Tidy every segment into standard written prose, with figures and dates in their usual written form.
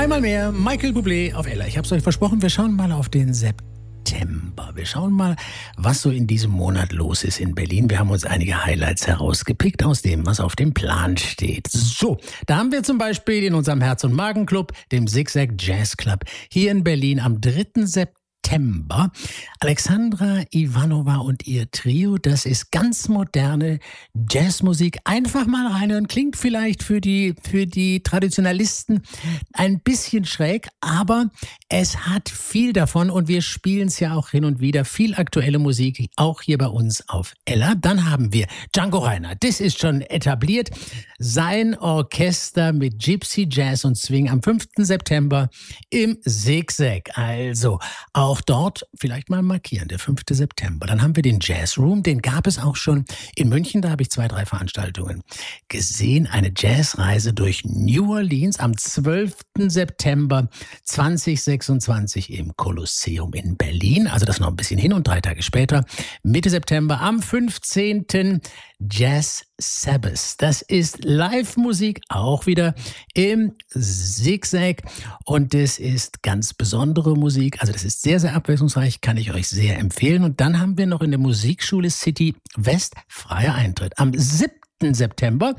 Einmal mehr Michael Bublé auf Ella. Ich habe es euch versprochen, wir schauen mal auf den September. Wir schauen mal, was so in diesem Monat los ist in Berlin. Wir haben uns einige Highlights herausgepickt aus dem, was auf dem Plan steht. So, da haben wir zum Beispiel in unserem Herz- und Magen-Club, dem Zigzag Jazz Club, hier in Berlin am 3. September. Alexandra Ivanova und ihr Trio, das ist ganz moderne Jazzmusik. Einfach mal reinhören, klingt vielleicht für die Traditionalisten ein bisschen schräg, aber es hat viel davon und wir spielen es ja auch hin und wieder. Viel aktuelle Musik, auch hier bei uns auf Ella. Dann haben wir Django Reinhardt, das ist schon etabliert. Sein Orchester mit Gypsy Jazz und Swing am 5. September im Zigzag. Also auch dort vielleicht mal markieren, der 5. September. Dann haben wir den Jazz Room, den gab es auch schon in München, da habe ich 2, 3 Veranstaltungen gesehen. Eine Jazzreise durch New Orleans am 12. September 2026 im Kolosseum in Berlin. Also das noch ein bisschen hin und 3 Tage später, Mitte September am 15. Jazz Sabbath. Das ist Live-Musik, auch wieder im Zigzag. Und das ist ganz besondere Musik. Also das ist sehr, sehr abwechslungsreich, kann ich euch sehr empfehlen. Und dann haben wir noch in der Musikschule City West freier Eintritt am 7. September.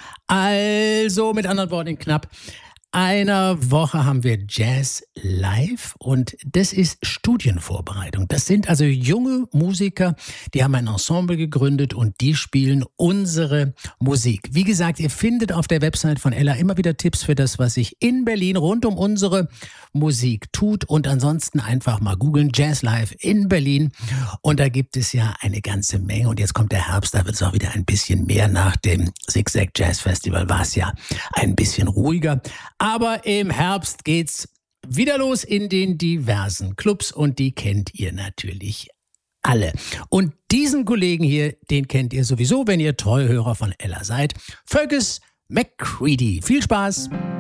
Also mit anderen Worten in knapp einer Woche haben wir Jazz live und das ist Studienvorbereitung. Das sind also junge Musiker, die haben ein Ensemble gegründet und die spielen unsere Musik. Wie gesagt, ihr findet auf der Website von Ella immer wieder Tipps für das, was sich in Berlin rund um unsere Musik tut und ansonsten einfach mal googeln, Jazz Live in Berlin und da gibt es ja eine ganze Menge und jetzt kommt der Herbst, da wird es auch wieder ein bisschen mehr. Nach dem Zigzag Jazz Festival war es ja ein bisschen ruhiger. Aber im Herbst geht's wieder los in den diversen Clubs und die kennt ihr natürlich alle. Und diesen Kollegen hier, den kennt ihr sowieso, wenn ihr Treuhörer von Ella seid. Fergus McCready. Viel Spaß!